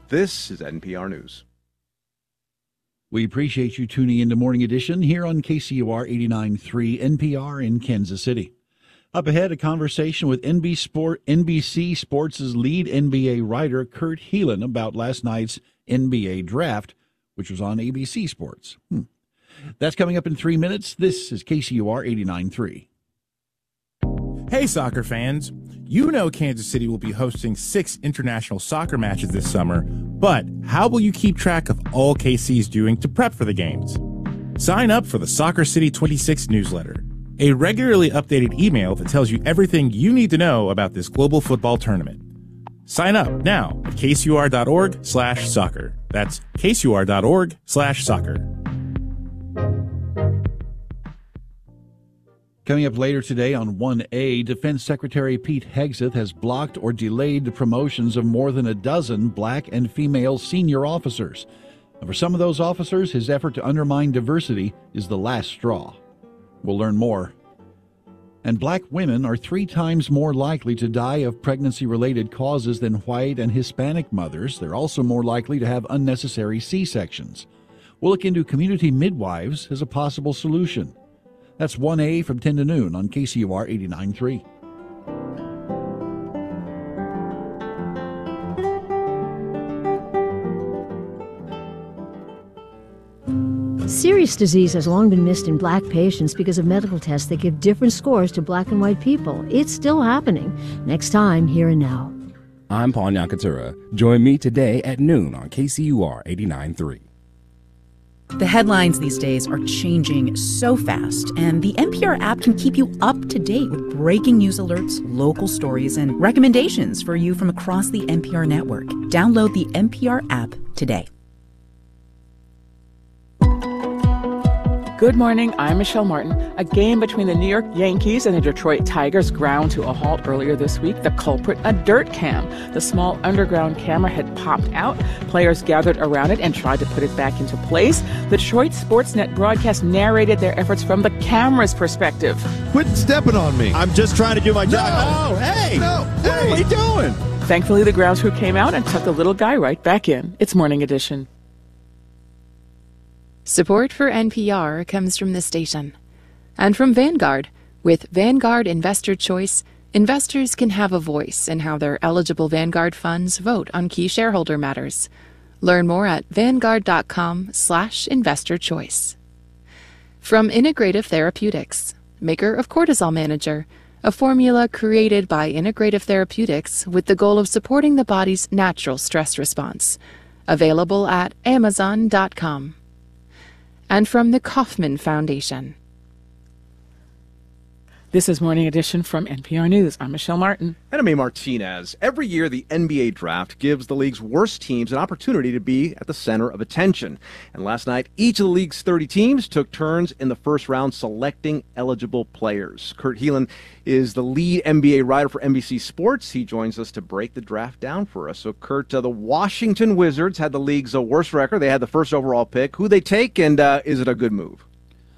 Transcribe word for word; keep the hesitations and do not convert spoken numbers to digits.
This is N P R News. We appreciate you tuning into Morning Edition here on K C U R eighty-nine point three N P R in Kansas City. Up ahead, a conversation with N B C Sport, N B C Sports' lead N B A writer Kurt Helin about last night's N B A draft, which was on A B C Sports. Hmm. That's coming up in three minutes. This is K C U R eighty-nine point three. Hey, soccer fans. You know Kansas City will be hosting six international soccer matches this summer, but how will you keep track of all K C's doing to prep for the games? Sign up for the Soccer City twenty-six newsletter, a regularly updated email that tells you everything you need to know about this global football tournament. Sign up now at kcur.org slash soccer. That's kcur.org slash soccer. Coming up later today on one A, Defense Secretary Pete Hegseth has blocked or delayed the promotions of more than a dozen black and female senior officers. And for some of those officers, his effort to undermine diversity is the last straw. We'll learn more. And black women are three times more likely to die of pregnancy-related causes than white and Hispanic mothers. They're also more likely to have unnecessary C-sections. We'll look into community midwives as a possible solution. That's one A from ten to noon on K C U R eighty-nine point three. Serious disease has long been missed in black patients because of medical tests that give different scores to black and white people. It's still happening. Next time, Here and Now. I'm Paul Nyankatura. Join me today at noon on K C U R eighty-nine point three. The headlines these days are changing so fast, and the N P R app can keep you up to date with breaking news alerts, local stories, and recommendations for you from across the N P R network. Download the N P R app today. Good morning, I'm Michelle Martin. A game between the New York Yankees and the Detroit Tigers ground to a halt earlier this week. The culprit, a dirt cam. The small underground camera had popped out. Players gathered around it and tried to put it back into place. The Detroit Sportsnet broadcast narrated their efforts from the camera's perspective. Quit stepping on me. I'm just trying to do my job. No, oh, hey! No, hey! What are you doing? Thankfully, the grounds crew came out and took the little guy right back in. It's Morning Edition. Support for N P R comes from this station and from Vanguard. With Vanguard Investor Choice, investors can have a voice in how their eligible Vanguard funds vote on key shareholder matters. Learn more at vanguard.com slash investor choice. From Integrative Therapeutics, maker of Cortisol Manager, a formula created by Integrative Therapeutics with the goal of supporting the body's natural stress response. Available at amazon dot com. And from the Kauffman Foundation. This is Morning Edition from N P R News. I'm Michelle Martin. And I'm A. Martinez. Every year, the N B A draft gives the league's worst teams an opportunity to be at the center of attention. And last night, each of the league's thirty teams took turns in the first round selecting eligible players. Kurt Helin is the lead N B A writer for N B C Sports. He joins us to break the draft down for us. So, Kurt, uh, the Washington Wizards had the league's uh, worst record. They had the first overall pick. Who they take, and uh, is it a good move?